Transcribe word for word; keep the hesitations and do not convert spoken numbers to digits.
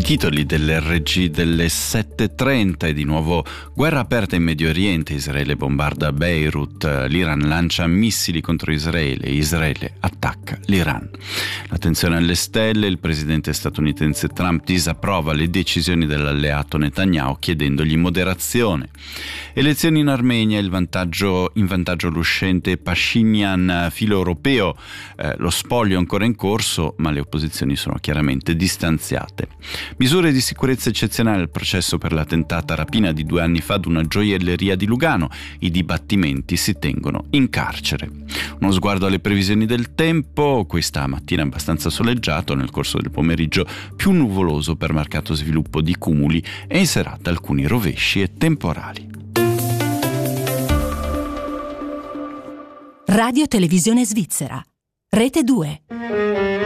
titoli dell'erre gi delle sette e trenta e di nuovo guerra aperta in Medio Oriente, Israele bombarda Beirut, l'Iran lancia missili contro Israele, Israele attacca l'Iran. La tensione alle stelle, il presidente statunitense Trump disapprova le decisioni dell'alleato Netanyahu chiedendogli moderazione. Elezioni in Armenia, il vantaggio, in vantaggio l'uscente Pashinyan filo europeo, eh, lo spoglio ancora in corso, ma le opposizioni sono chiaramente distanziate. Misure di sicurezza eccezionali al processo per la tentata rapina di due anni fa ad una gioielleria di Lugano. I dibattimenti si tengono in carcere. Uno sguardo alle previsioni del tempo, questa mattina abbastanza soleggiato, nel corso del pomeriggio più nuvoloso per marcato sviluppo di cumuli e in serata alcuni rovesci e temporali. Radio Televisione Svizzera, Rete due.